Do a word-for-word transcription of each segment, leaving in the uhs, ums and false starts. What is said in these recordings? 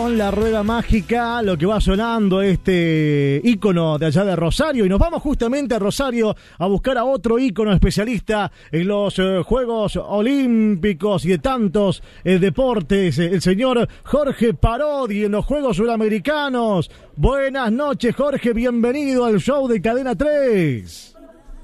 con la rueda mágica, lo que va sonando este ícono de allá de Rosario, y nos vamos justamente a Rosario a buscar a otro ícono especialista en los eh, Juegos Olímpicos y de tantos eh, deportes, el señor Jorge Parodi en los Juegos Sudamericanos. Buenas noches, Jorge, bienvenido al show de Cadena tres.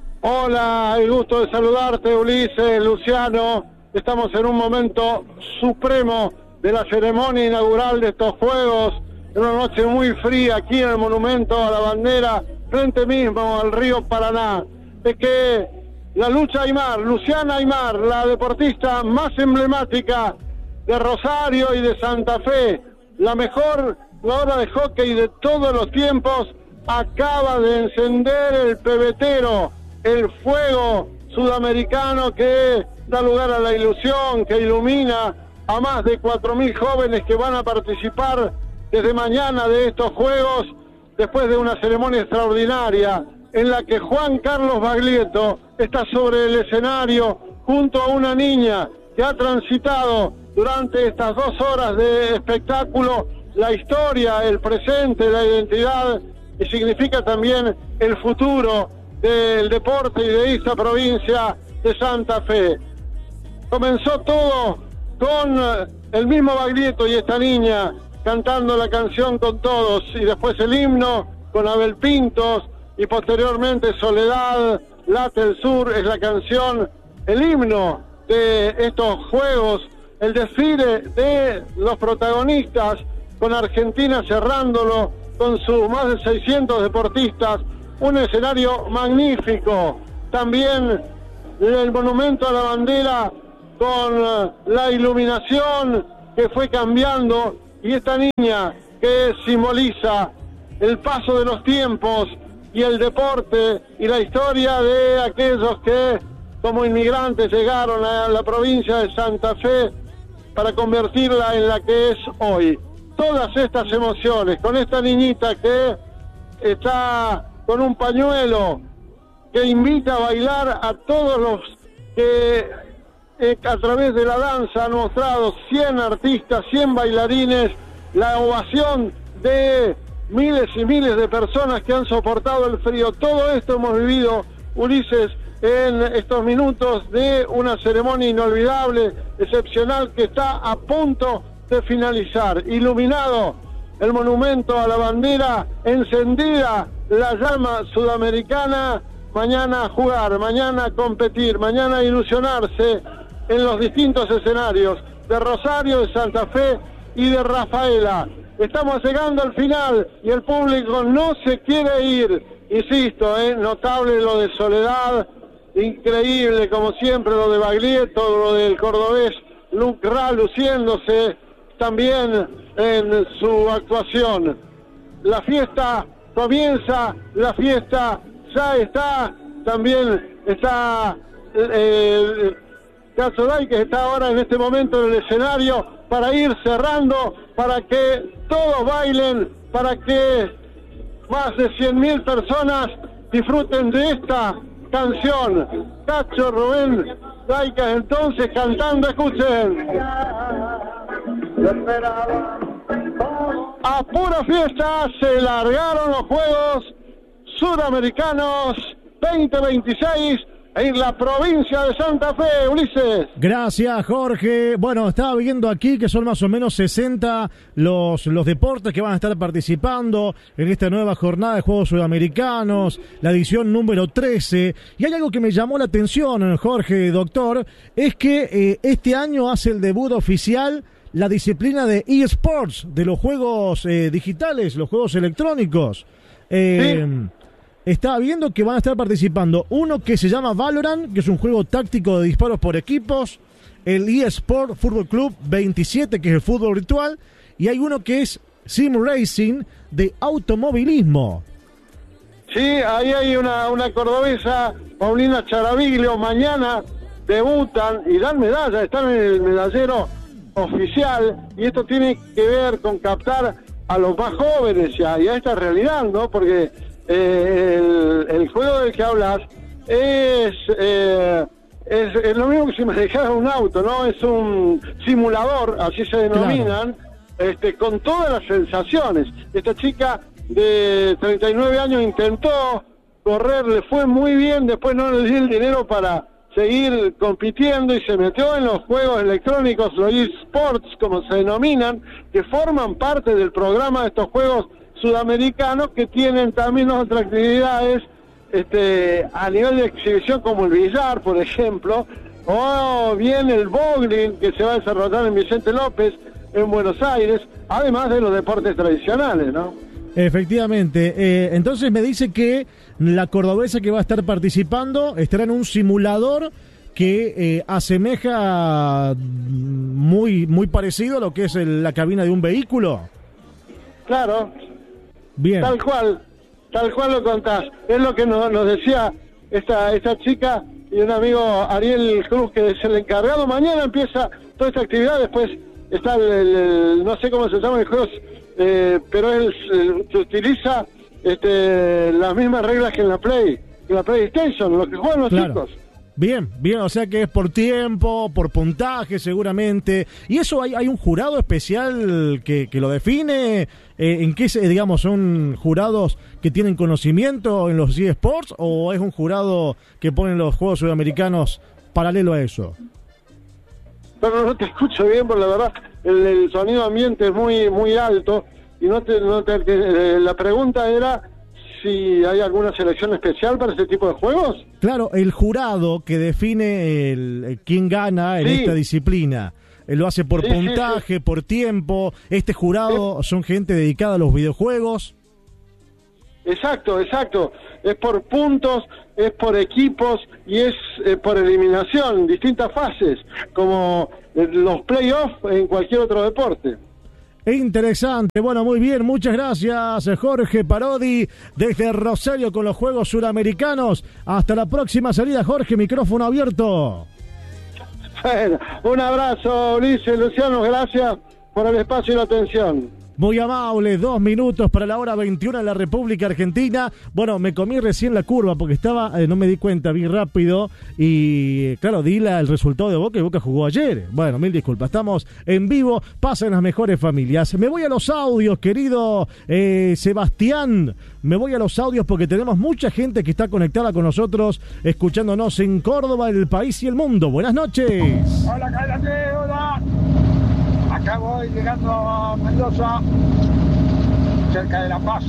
Hola, el gusto de saludarte, Ulises, Luciano. Estamos en un momento supremo de la ceremonia inaugural de estos Juegos, en una noche muy fría aquí en el Monumento a la Bandera, frente mismo al río Paraná. Es que la lucha Aymar, Luciana Aymar, la deportista más emblemática de Rosario y de Santa Fe, la mejor jugadora de hockey de todos los tiempos, acaba de encender el pebetero, el fuego sudamericano que da lugar a la ilusión, que ilumina a más de cuatro mil jóvenes que van a participar desde mañana de estos Juegos, después de una ceremonia extraordinaria en la que Juan Carlos Baglietto está sobre el escenario junto a una niña que ha transitado durante estas dos horas de espectáculo la historia, el presente, la identidad, y significa también el futuro del deporte y de esta provincia de Santa Fe. Comenzó todo con el mismo Baglietto y esta niña cantando la canción con todos, y después el himno con Abel Pintos, y posteriormente Soledad, Late el Sur, es la canción, el himno de estos Juegos, el desfile de los protagonistas, con Argentina cerrándolo con sus más de seiscientos deportistas, un escenario magnífico. También el monumento a la bandera con la iluminación que fue cambiando, y esta niña que simboliza el paso de los tiempos y el deporte y la historia de aquellos que como inmigrantes llegaron a la provincia de Santa Fe para convertirla en la que es hoy. Todas estas emociones, con esta niñita que está con un pañuelo que invita a bailar a todos los que eh, a través de la danza han mostrado cien artistas, cien bailarines, la ovación de miles y miles de personas que han soportado el frío. Todo esto hemos vivido, Ulises, en estos minutos de una ceremonia inolvidable, excepcional, que está a punto de finalizar. Iluminado el monumento a la bandera, encendida la llama sudamericana, mañana a jugar, mañana a competir, mañana a ilusionarse en los distintos escenarios de Rosario, de Santa Fe y de Rafaela. Estamos llegando al final y el público no se quiere ir. Insisto, ¿eh? Notable lo de Soledad, increíble como siempre lo de Baglietto, lo del cordobés Luc Ra luciéndose también en su actuación. La fiesta comienza, la fiesta ya está, también está eh, Cazzoday, que está ahora en este momento en el escenario para ir cerrando, para que todos bailen, para que más de cien mil personas disfruten de esta canción. Cacho, Rubén Daicas entonces cantando, escuchen. A pura fiesta se largaron los Juegos Sudamericanos veinte veintiséis en la provincia de Santa Fe, Ulises. Gracias, Jorge. Bueno, estaba viendo aquí que son más o menos sesenta los, los deportes que van a estar participando en esta nueva jornada de Juegos Sudamericanos, la edición número trece. Y hay algo que me llamó la atención, Jorge, doctor, es que eh, este año hace el debut oficial la disciplina de eSports, de los juegos eh, digitales, los juegos electrónicos. Eh, sí. Estaba viendo que van a estar participando uno que se llama Valorant, que es un juego táctico de disparos por equipos, el eSport Fútbol Club veintisiete, que es el fútbol virtual, y hay uno que es Sim Racing, de automovilismo. Sí, ahí hay una, una cordobesa, Paulina Charaviglio, mañana debutan y dan medalla, están en el medallero oficial, y esto tiene que ver con captar a los más jóvenes ya, y a esta realidad, ¿no? Porque eh, el, el juego del que hablas es, eh, es, es lo mismo que si manejara un auto, ¿no? Es un simulador, así se denominan, claro. este, con todas las sensaciones. Esta chica de treinta y nueve años intentó correr, le fue muy bien, después no le dio el dinero para seguir compitiendo y se metió en los juegos electrónicos, los eSports, como se denominan, que forman parte del programa de estos juegos sudamericanos, que tienen también otras actividades este, a nivel de exhibición, como el billar, por ejemplo, o bien el bowling, que se va a desarrollar en Vicente López, en Buenos Aires, además de los deportes tradicionales, ¿no? Efectivamente. Eh, entonces me dice que la cordobesa que va a estar participando estará en un simulador que eh, asemeja muy muy parecido a lo que es el, la cabina de un vehículo. Claro. Bien. Tal cual, tal cual lo contás. Es lo que nos, nos decía esta esta chica y un amigo, Ariel Cruz, que es el encargado. Mañana empieza toda esta actividad, después está el, el, el no sé cómo se llama el juego, eh, pero él se utiliza este, las mismas reglas que en la Play, que en la PlayStation, lo que juegan los claro. chicos. Bien, bien, o sea que es por tiempo, por puntaje seguramente. ¿Y eso hay, hay un jurado especial que, que lo define? Eh, ¿En qué, se, digamos, son jurados que tienen conocimiento en los eSports o es un jurado que ponen los juegos sudamericanos paralelo a eso? Pero no te escucho bien, por la verdad, el, el sonido ambiente es muy muy alto y no te, no te eh, la pregunta era si hay alguna selección especial para este tipo de juegos. Claro, el jurado que define el, el quién gana en sí. esta disciplina, él lo hace por sí, puntaje, sí, sí. por tiempo. Este jurado sí. son gente dedicada a los videojuegos. Exacto, exacto. Es por puntos, es por equipos y es eh, por eliminación, distintas fases, como eh, los playoffs en cualquier otro deporte. Interesante, bueno, muy bien, muchas gracias Jorge Parodi desde Rosario con los Juegos Suramericanos. Hasta la próxima salida, Jorge, micrófono abierto. Bueno, un abrazo, Ulises, Luciano, gracias por el espacio y la atención. Muy amable, dos minutos para la hora veintiuna en la República Argentina. Bueno, me comí recién la curva porque estaba, eh, no me di cuenta, vi rápido y claro, di la, el resultado de Boca y Boca jugó ayer. Bueno, mil disculpas, estamos en vivo, pasa en las mejores familias. Me voy a los audios, querido eh, Sebastián, me voy a los audios porque tenemos mucha gente que está conectada con nosotros, escuchándonos en Córdoba, el país y el mundo. Buenas noches. Hola, cállate, hola. Acá voy llegando a Mendoza, cerca de La Paz,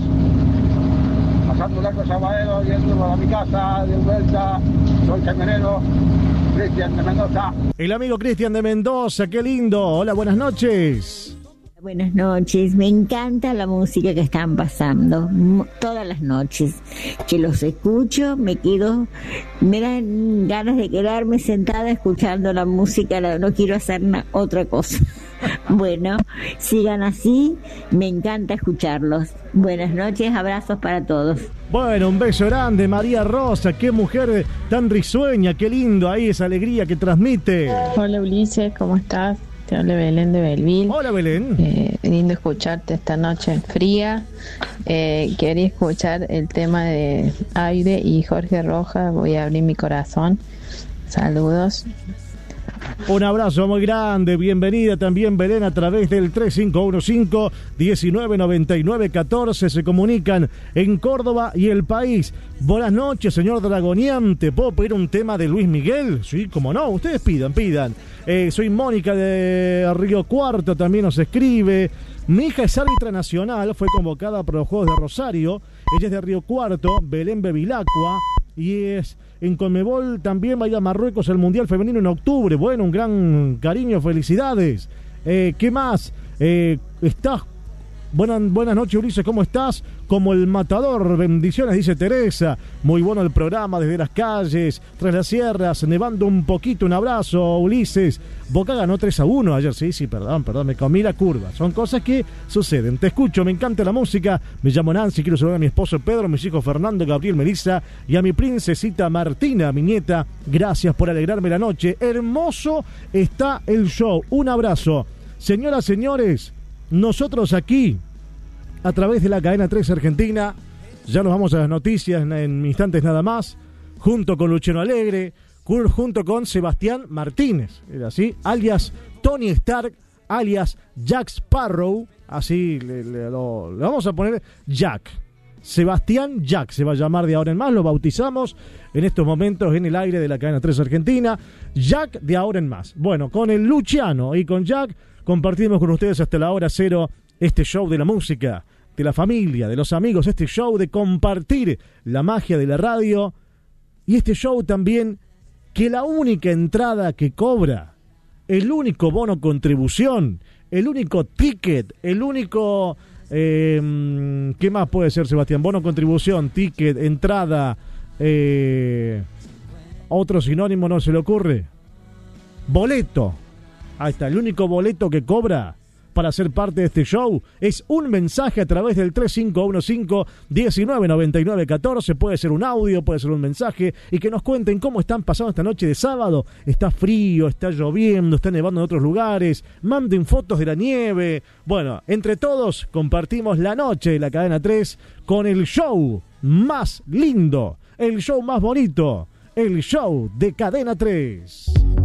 pasando la cosa Baero, yendo a mi casa, de vuelta, soy camionero, Cristian de Mendoza. El amigo Cristian de Mendoza, qué lindo, hola, buenas noches. Buenas noches, me encanta la música que están pasando, todas las noches que los escucho, me quedo, me dan ganas de quedarme sentada escuchando la música, no quiero hacer na- otra cosa. Bueno, sigan así, me encanta escucharlos. Buenas noches, abrazos para todos. Bueno, un beso grande, María Rosa, qué mujer tan risueña, qué lindo ahí esa alegría que transmite. Hola Ulises, ¿cómo estás? Te habla Belén de Belville. Hola Belén. Eh, lindo escucharte esta noche fría. Eh, quería escuchar el tema de Aire y Jorge Rojas. Voy a abrir mi corazón. Saludos. Un abrazo muy grande, bienvenida también Belén a través del tres cinco uno cinco, uno nueve nueve nueve uno cuatro. Se comunican en Córdoba y el país. Buenas noches, señor Dragoniante. ¿Puedo pedir un tema de Luis Miguel? Sí, como no, ustedes pidan, pidan. Eh, soy Mónica de Río Cuarto, también nos escribe. Mi hija es árbitra nacional, fue convocada para los Juegos de Rosario. Ella es de Río Cuarto, Belén Bevilacqua, y es en Conmebol también va a ir a Marruecos el Mundial Femenino en octubre. Bueno, un gran cariño, felicidades. Eh, ¿Qué más? Eh, ¿Estás? Buenas, buenas noches, Ulises, ¿cómo estás? Como el matador, bendiciones, dice Teresa. Muy bueno el programa desde las calles, tras las sierras, nevando un poquito. Un abrazo, Ulises. Boca ganó tres a uno ayer, sí, sí, perdón, perdón, me comí la curva. Son cosas que suceden. Te escucho, me encanta la música. Me llamo Nancy, quiero saludar a mi esposo Pedro, a mis hijos Fernando, Gabriel, Melissa y a mi princesita Martina, mi nieta. Gracias por alegrarme la noche. Hermoso está el show. Un abrazo. Señoras, señores, nosotros aquí, a través de la cadena tres Argentina, ya nos vamos a las noticias en, en instantes nada más, junto con Luciano Alegre, junto con Sebastián Martínez, ¿era así? Alias Tony Stark, alias Jack Sparrow, así le, le, lo, le vamos a poner Jack. Sebastián Jack se va a llamar de ahora en más, lo bautizamos en estos momentos en el aire de la cadena tres Argentina. Jack de ahora en más. Bueno, con el Luciano y con Jack compartimos con ustedes hasta la hora cero este show de la música, de la familia, de los amigos, este show de compartir la magia de la radio y este show también que la única entrada que cobra, el único bono contribución, el único ticket, el único... Eh, ¿Qué más puede ser, Sebastián? Bono, contribución, ticket, entrada, eh, otro sinónimo no se le ocurre. Boleto. Ahí está, el único boleto que cobra para ser parte de este show es un mensaje a través del tres cinco uno cinco, uno nueve nueve nueve uno cuatro. Puede ser un audio, puede ser un mensaje, y que nos cuenten cómo están pasando esta noche de sábado. Está frío, está lloviendo, está nevando en otros lugares. Manden fotos de la nieve. Bueno, entre todos compartimos la noche de la cadena tres con el show más lindo, el show más bonito, el show de Cadena tres.